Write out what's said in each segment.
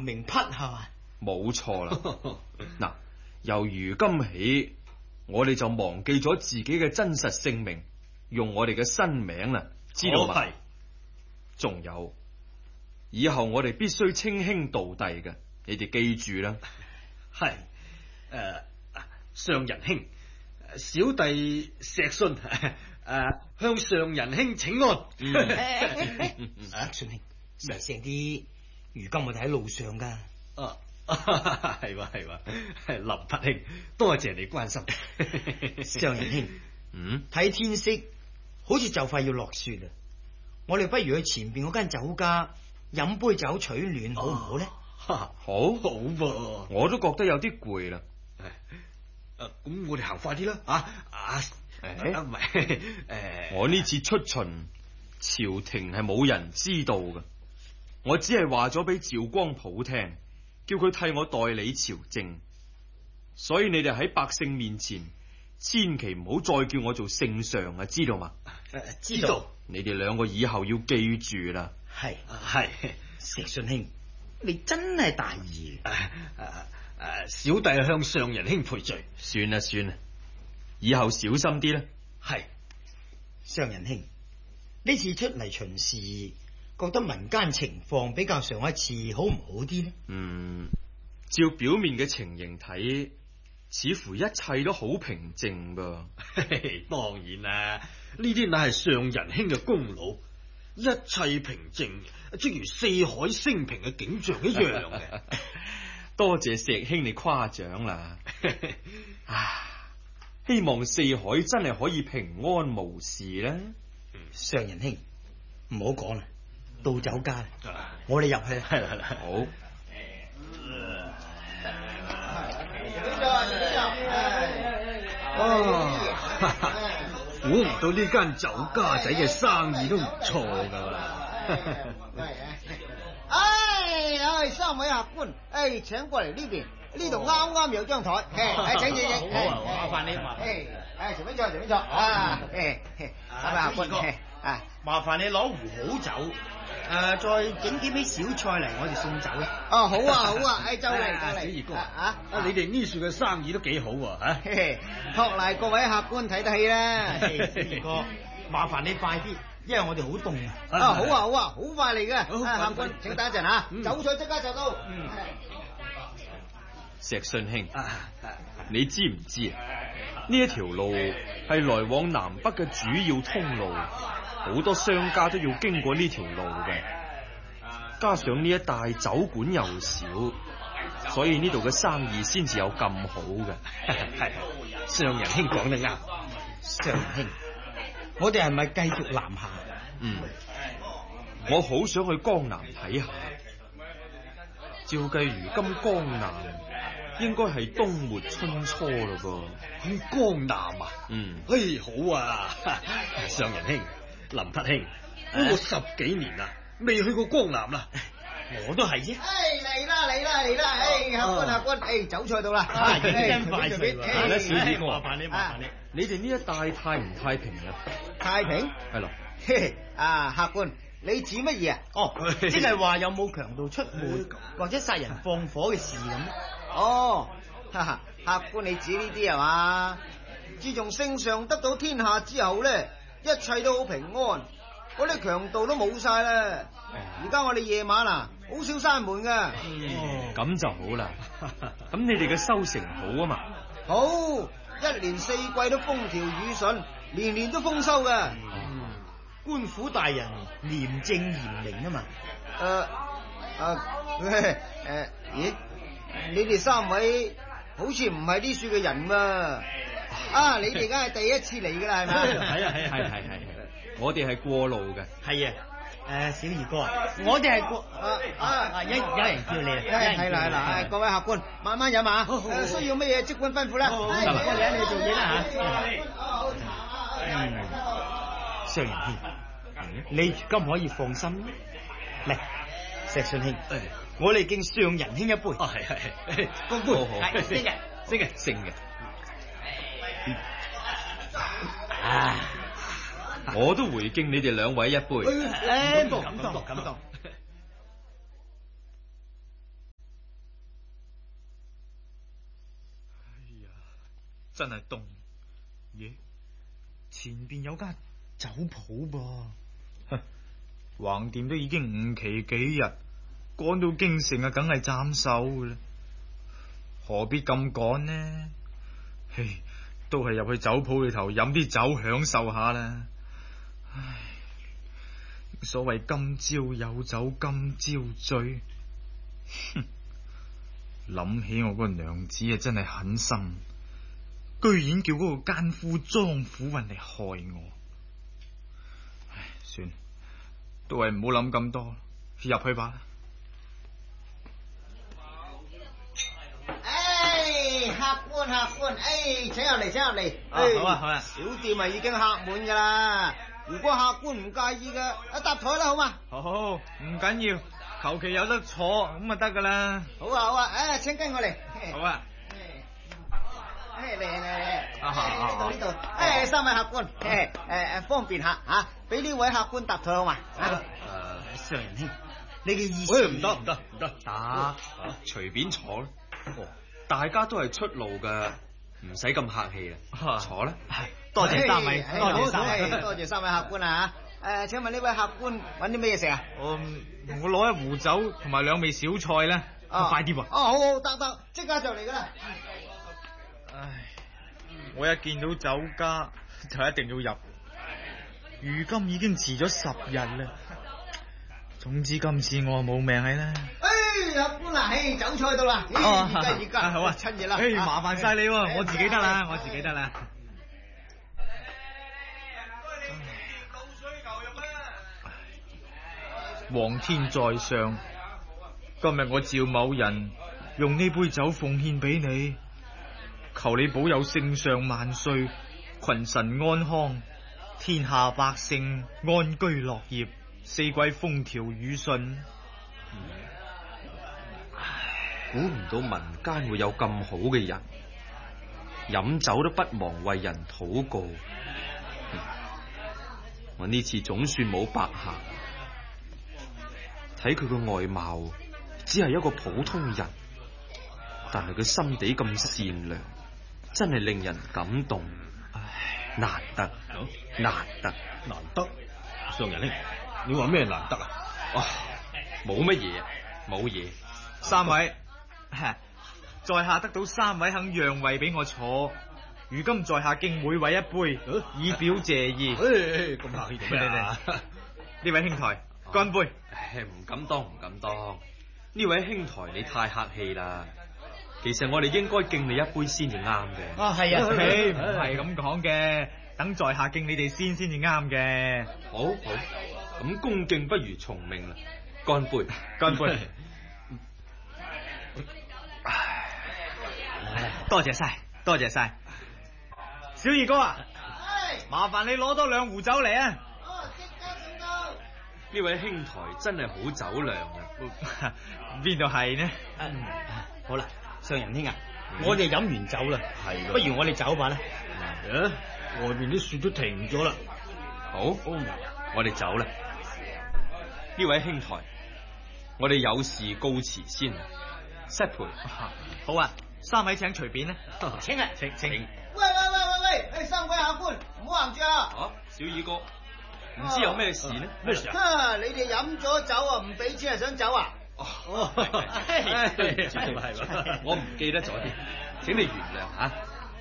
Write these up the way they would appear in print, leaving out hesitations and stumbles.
名匹係嘛？ 冇錯啦。嗱，由如今起，我哋就忘記咗自己嘅真實姓名，用我哋嘅新名啦，知道嘛？ 係。 仲有，以後我哋必須稱兄道弟嘅，你哋記住啦。 係。上仁兄，小弟石信向上仁兄請安。 石信兄，細聲啲，如今我哋喺路上噶。 係喎，林匹兄，多謝你關心。 上仁兄，睇天色好似就快要落雪啦，我哋不如去前邊嗰間酒家飲杯酒取暖，好唔好咧？ 好噃， 我都覺得有啲攰啦。 咁我哋行快啲啦。唔係， 我呢次出巡，朝廷係冇人知道嘅，我只係話咗俾趙光普聽，叫佢替我代理朝政，所以你哋喺百姓面前，千祈唔好再叫我做聖上啊，知道嘛？ 知道。 你哋兩個以後要記住啦。 係。石信兄，你真係大義。 小弟向上仁兄賠罪。 算啦，以後小心啲啦。 係。 上仁兄，呢次出嚟巡視，覺得民間情況比較上一次好唔好啲呢？ 照表面嘅情形睇，似乎一切都好平靜噃。 當然啦，呢啲乃係上仁兄嘅功勞，一切平靜，正如四海升平嘅景象一樣嘅。 多謝石兄你誇獎啦。希望四海真係可以平安無事啦。 上仁兄，唔好講啦，到酒家啦，我哋入去。 好。 估唔到呢間酒家仔嘅生意都唔錯噶。 三位客官，請過嚟呢邊，呢度啱啱有張台，請。 好，麻煩你。 隨便坐。三位客官， 麻煩你攞壺好酒，再整幾味小菜嚟，我哋送酒啦。 好啊，就嚟。 小二哥，你哋呢處嘅生意都幾好啊， 託賴各位客官睇得起啦。 小二哥，麻煩你快啲，因為我哋好凍啊。 好啊，好快嚟嘅。客官，請等一陣啊，酒菜即刻就到。 石信兄，你知唔知啊？呢一條路係來往南北嘅主要通路，好多商家都要經過呢條路嘅。加上呢一帶酒館又少，所以呢度嘅生意先至有咁好嘅。 係，上仁兄講得啱。 上仁兄，我哋係咪繼續南下？ 我好想去江南睇下。照計如今江南應該係冬末春初嘞噃。 去江南啊？好啊。上仁兄、林匹兄，我10幾年啦，未去過江南啦。 我都係啫。 嚟啦！客官，酒菜到啦。 真快脆。 小二哥， 麻煩你。 你哋呢一帶太唔太平啊？ 太平？ 係咯。 客官，你指乜嘢啊？ 即係話有冇強盜出沒或者殺人放火嘅事咁？ 客官你指呢啲係嘛？自從聖上得到天下之後咧，一切都好平安，嗰啲強盜都冇晒啦。而家我哋夜晚好少閂門噶。 咁就好啦。咁你哋嘅收成好啊嘛？ 好，一年四季都風調雨順，年年都豐收噶。 官府大人廉政嚴明啊嘛。 咦？你哋三位好似唔係呢處嘅人嘛？你哋梗係第一次嚟噶啦，係咪？ 係，我哋係過路嘅。 係啊，小二哥，我哋係過有人叫你啊。 係啦，各位客官，慢慢飲啊。需要乜嘢即管吩咐啦。 你做嘢啦吓。上仁兄，你如今可以放心嚟，石信兄，我哋敬上仁兄一杯。 係，乾杯。好，升嘅。 我都回敬你哋兩位一杯。 感動。 真係凍。咦，前邊有間酒鋪噃，橫掂都已經5期幾日，趕到京城啊，梗係斬手噶啦，何必咁趕呢？嘿，都係入去酒鋪裏頭飲啲酒享受下啦。唉，所謂今朝有酒今朝醉，哼，諗起我嗰個娘子啊，真係狠心，居然叫嗰個奸夫莊虎運嚟害我。唉，算，都係唔好諗咁多，入去吧。 客官，請入嚟，請入嚟。 好啊，好啊。 小店啊已經客滿噶啦，如果客官唔介意嘅，搭台啦，好嘛？ 好，唔緊要，求其有得坐咁啊得噶啦。 好啊，請跟我嚟。 好啊。 嚟，呢度，三位客官，方便客吓，俾呢位客官搭台好嘛？ 上人兄，你嘅意思？ 唔得， 得，隨便坐啦。大家都係出路噶，唔使咁客氣啦。坐啦。 多謝三位， 多謝三位客官啊！請問呢位客官揾啲咩嘢食啊？ 我攞一壺酒同埋2味小菜啦。快啲喎！ 好，得，即刻就嚟噶啦。 唉，我一見到酒家就一定要入，如今已經遲咗10日啦。總之今次我冇命喺啦。 客官啊，酒菜到啦，熱家， 好啊， 趁熱啦。 麻煩晒你，我自己得啦，皇天在上，今日我趙某人用呢杯酒奉獻俾你，求你保佑聖上萬歲，群臣安康，天下百姓安居樂業，四季風調雨順。 估唔到民間會有咁好嘅人，飲酒都不忘為人禱告。我呢次總算冇白行。睇佢個外貌，只係一個普通人，但係佢心地咁善良，真係令人感動。唉，難得。 上人兄，你話咩難得啊？ 冇乜嘢，冇嘢。 三位，在下得到3位肯讓位俾我坐，如今在下敬每位一杯，以表謝意。 咁客氣做咩啊？ 呢位兄台，乾杯。 唔敢當。呢位兄台你太客氣啦，其實我哋應該敬你一杯先至啱嘅。 係啊， 唔係咁講嘅，等在下敬你哋先至啱嘅。 好，咁恭敬不如從命啦，乾杯。 多謝晒，小二哥啊，麻煩你攞多2壺酒嚟啊！ 即刻送到。 呢位兄台真係好酒量啊！ 邊度係呢？ 好啦，上人兄啊，我哋飲完酒啦，不如我哋走吧啦。 外面啲雪都停咗啦。 好，我哋走啦。呢位兄台，我哋有事告辭先，失陪。 好啊，3位請隨便啦。 請。 喂，三位客官唔好行住啊！ 小二哥，唔知有咩事呢？ 咩事啊？ 你哋飲咗酒啊，唔俾錢係想走啊？ 係，我唔記得咗添，請你原諒吓。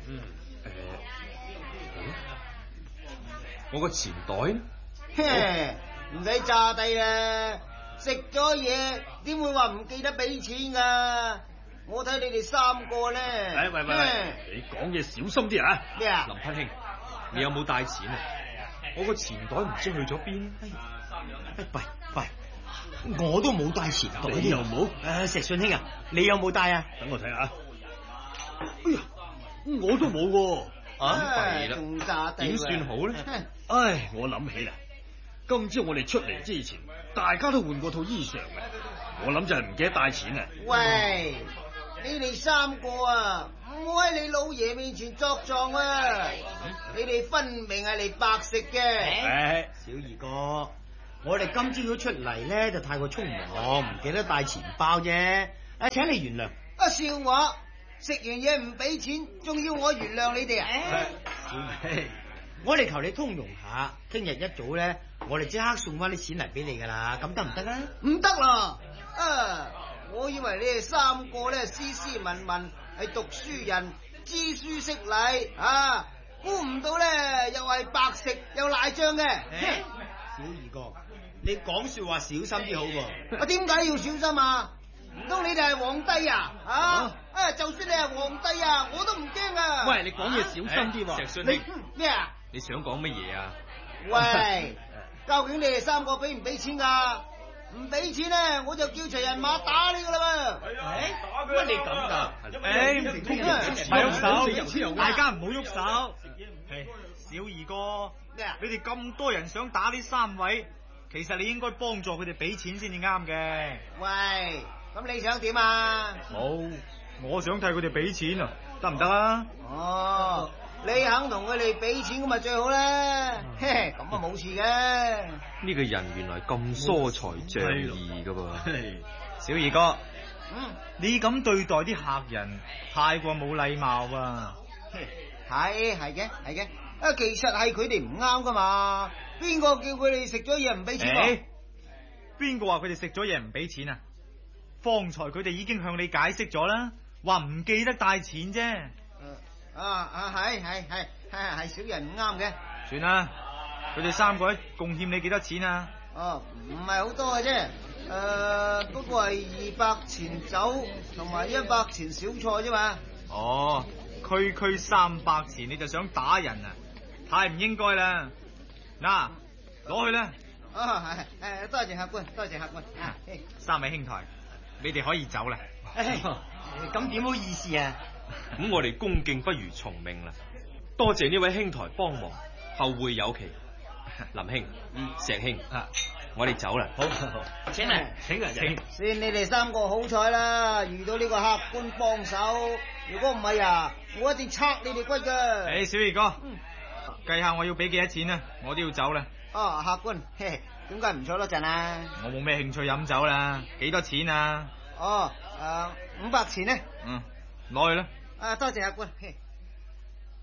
我個錢袋呢？ 唔使詐低啦，食咗嘢點會話唔記得俾錢噶？我睇你哋3個咧。 喂，你講嘢小心啲啊！ 咩啊？ 林匹兄，你有冇帶錢啊？我個錢袋唔知去咗邊。 喂，我都冇帶錢袋。 你又冇？ 石信兄啊，你有冇帶啊？ 等我睇下。哎呀，我都冇喎。 弊啦，點算好咧？ 我諗起啦，今朝我哋出嚟之前，大家都換過套衣裳嘅，我諗就係唔記得帶錢啊。 喂，你哋3個啊，唔好喺你老爺面前作狀啊！你哋分明係嚟白食嘅。 小二哥，我哋今朝早出嚟咧就太過匆忙，唔記得帶錢包啫。請你原諒。 笑話， 食完嘢唔俾錢，仲要我原諒你哋啊？ 小明， 我哋求你通融下，聽日一早咧，我哋即刻送翻啲錢嚟俾你噶啦，咁得唔得啊？ 唔得啦！我以為你哋三個咧斯斯文文，係讀書人，知書識禮啊，估唔到咧又係白食又賴賬嘅。 小二哥，你講說話小心啲好喎。 我點解要小心啊？唔通你哋係皇帝啊？就算你係皇帝啊，我都唔驚啊！ 喂，你講嘢小心啲喎。 石信你兄， 咩啊？ 你想講乜嘢啊？ 喂，究竟你哋三個俾唔俾錢噶？唔俾錢咧，我就叫齊人馬打你噶啦噃！ 乜你咁噶？ 唔係喐手，大家唔好喐手。小二哥， 咩啊？ 你哋咁多人想打呢三位，其實你應該幫助佢哋俾錢先至啱嘅。 喂，咁你想點啊？ 冇，我想替佢哋俾錢啊，得唔得啊？ 哦，你肯同佢哋俾錢咁咪最好啦。咁啊冇事嘅。 呢個人原來咁疏財仗義噶噃。 小二哥，你咁對待啲客人太過冇禮貌啊！ 係嘅。其實係佢哋唔啱噶嘛。邊個叫佢哋食咗嘢唔俾錢啊？ 邊個話佢哋食咗嘢唔俾錢啊？方才佢哋已經向你解釋咗啦，話唔記得帶錢啫。 係小人唔啱嘅。 算啦，佢哋三個貢獻你幾多錢啊？ 唔係好多嘅啫。不過係200錢酒同埋100錢小菜啫嘛。 區300錢你就想打人啊？太唔應該啦！嗱，攞去啦。 多謝客官，多謝客官。 三位兄台，你哋可以走啦。 咁點好意思啊？ 咁我哋恭敬不如從命啦。多謝呢位兄台幫忙，後會有期。林兄，石兄，我哋走啦。好， 請嚟， 請。 算你哋三個好彩啦，遇到呢個客官幫手。如果唔係啊，我一定拆你哋骨噶。 小二哥，計下我要俾幾多錢啊？我都要走啦。 客官，點解唔坐多陣啊？ 我冇咩興趣飲酒啦。幾多錢啊？ 500錢呢？ 攞去啦。 多謝客官。